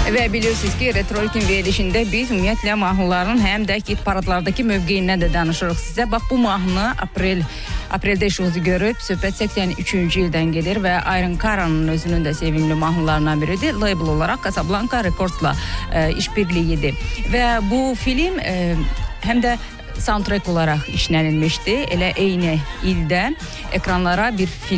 Və bilirsiniz ki, Retroikin verilişində biz ümumiyyətlə mahnıların həm də hit paradlardakı mövqeyindən də danışırıq sizə. Bax, bu mahnı apreldə işığımızı görüb, söhbət 83-cü ildən gedir və Iron Karan'ın özünün də sevimli mahnılarından biridir. Label olaraq Casablanca Records'la işbirliyidir. Və bu film həm də soundtrack olaraq işlənilmişdi. Elə eyni ildə ekranlara bir film